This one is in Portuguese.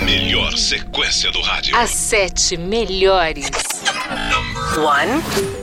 melhor sequência do rádio. As 7 melhores. One,